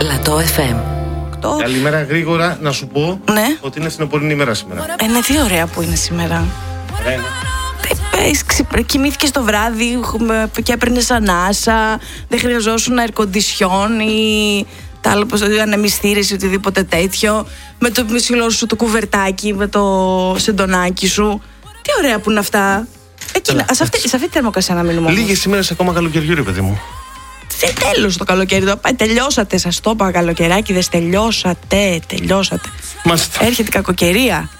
Πλατό FM. Καλημέρα, γρήγορα να σου πω ότι είναι φθινοπορεινή ημέρα σήμερα. Είναι τι ωραία που είναι σήμερα. Κοιμήθηκες το βράδυ και έπαιρνες ανάσα, δεν χρειαζόσουν air condition ή τα άλλα, ανεμιστήρες ή οτιδήποτε τέτοιο, με το μισηλό σου το κουβερτάκι, με το σεντονάκι σου. Τι ωραία που είναι αυτά. Σε αυτή τη θερμοκρασία να μείνουμε. Λίγες ημέρες ακόμα καλοκαιριού, ρε παιδί μου. Τέλος το καλοκαίρι. Τελειώσατε, σας το είπα, καλοκαιράκιδες. Τελειώσατε. Μάλιστα. Έρχεται η κακοκαιρία.